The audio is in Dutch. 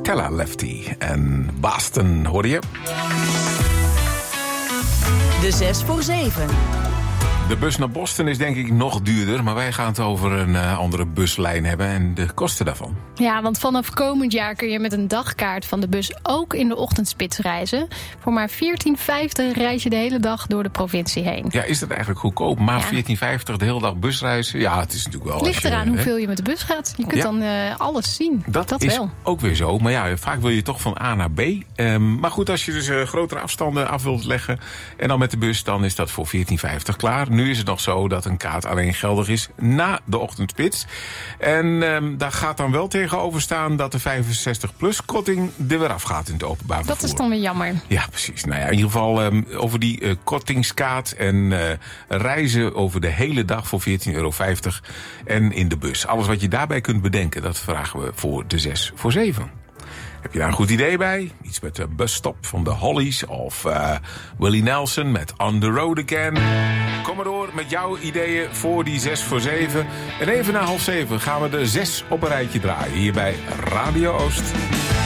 Stella Lefty en Boston, hoor je? De 6 voor 7. De bus naar Boston is denk ik nog duurder, maar wij gaan het over een andere buslijn hebben en de kosten daarvan. Ja, want vanaf komend jaar kun je met een dagkaart van de bus ook in de ochtendspits reizen. Voor maar €14,50 reis je de hele dag door de provincie heen. Ja, is dat eigenlijk goedkoop? Maar €14,50 de hele dag busreizen? Ja, het is natuurlijk wel... Ligt eraan hoeveel je met de bus gaat. Je kunt dan alles zien. Dat is wel. Ook weer zo. Maar ja, vaak wil je toch van A naar B. Maar goed, als je dus grotere afstanden af wilt leggen en dan met de bus, dan is dat voor €14,50 klaar. Nu is het nog zo dat een kaart alleen geldig is na de ochtendspits. En daar gaat dan wel tegenover staan dat de 65-plus korting er weer afgaat in het openbaar vervoer. Dat is dan weer jammer. Ja, precies. Nou ja, in ieder geval over die kortingskaart en reizen over de hele dag voor €14,50 en in de bus. Alles wat je daarbij kunt bedenken, dat vragen we voor de 6 voor 7. Heb je daar een goed idee bij? Iets met de busstop van de Hollies of Willie Nelson met On The Road Again. Kom maar door met jouw ideeën voor die 6 voor 7. En even na 6:30 gaan we de 6 op een rijtje draaien hier bij Radio Oost.